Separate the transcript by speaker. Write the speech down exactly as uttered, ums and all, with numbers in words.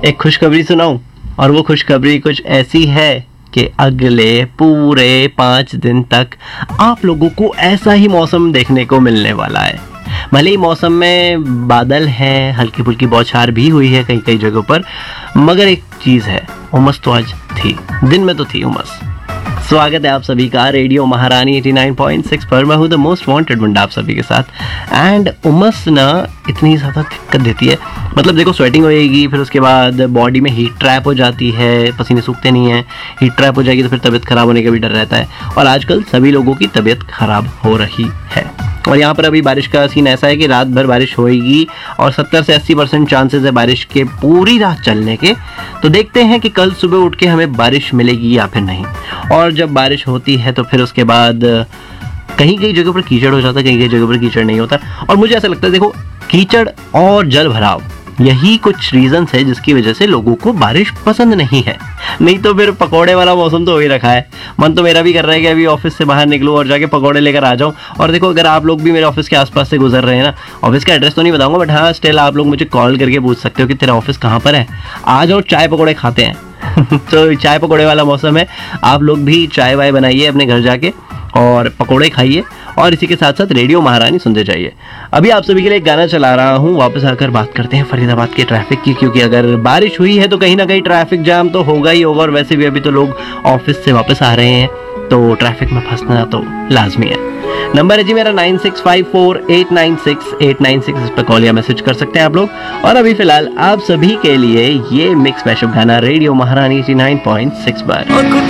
Speaker 1: एक खुशखबरी सुनाऊं, और वो खुशखबरी कुछ ऐसी है कि अगले पूरे पाँच दिन तक आप लोगों को ऐसा ही मौसम देखने को मिलने वाला है। भले ही मौसम में बादल हैं, हल्की फुल्की बौछार भी हुई है कई कई जगहों पर, मगर एक चीज़ है, उमस तो आज थी, दिन में तो थी उमस। स्वागत है आप सभी का रेडियो महारानी नवासी पॉइंट सिक्स पर। मैं हूँ द मोस्ट वांटेड मुंडा आप सभी के साथ। एंड उमस ना इतनी ज़्यादा दिक्कत देती है, मतलब देखो स्वेटिंग होएगी, फिर उसके बाद बॉडी में हीट ट्रैप हो जाती है, पसीने सूखते नहीं हैं, हीट ट्रैप हो जाएगी तो फिर तबीयत ख़राब होने का भी डर रहता है। और आजकल सभी लोगों की तबीयत ख़राब हो रही है। और यहाँ पर अभी बारिश का सीन ऐसा है कि रात भर बारिश होएगी और सत्तर से अस्सी परसेंट चांसेस है बारिश के पूरी रात चलने के। तो देखते हैं कि कल सुबह उठ के हमें बारिश मिलेगी या फिर नहीं। और जब बारिश होती है तो फिर उसके बाद कहीं कहीं जगह पर कीचड़ हो जाता है, कहीं कहीं जगह पर कीचड़ नहीं होता। और मुझे ऐसा लगता है, देखो कीचड़ और जल भराव यही कुछ रीजंस है जिसकी वजह से लोगों को बारिश पसंद नहीं है। नहीं तो फिर पकोड़े वाला मौसम तो हो ही रखा है। मन तो मेरा भी कर रहा है कि अभी ऑफिस से बाहर निकलूं और जाके पकोड़े लेकर आ जाऊं। और देखो, अगर आप लोग भी मेरे ऑफिस के आसपास से गुजर रहे हैं ना, ऑफिस का एड्रेस तो नहीं बताऊंगा, बट हाँ स्टिल आप लोग मुझे कॉल करके पूछ सकते हो कि तेरा ऑफिस कहाँ पर है, आ जाओ चाय पकौड़े खाते हैं। तो चाय पकौड़े वाला मौसम है, आप लोग भी चाय वाय बनाइए अपने घर जाके और पकौड़े खाइए, और इसी के साथ साथ रेडियो महारानी सुनते जाइए। अभी आप सभी के लिए एक गाना चला रहा हूँ, वापस आकर बात करते हैं फरीदाबाद के ट्रैफिक की, क्योंकि अगर बारिश हुई है तो कहीं ना कहीं ट्रैफिक जाम तो होगा ही होगा। और वैसे भी अभी तो लोग ऑफिस से वापस आ रहे हैं, तो ट्रैफिक में फंसना तो लाजमी है। नंबर है जी मेरा nine six five four eight nine six eight nine six, इस पर कॉल या मैसेज कर सकते हैं आप लोग। और अभी फिलहाल आप सभी के लिए ये मिक्स मैशअप गाना रेडियो महारानी नवासी पॉइंट सिक्स पर।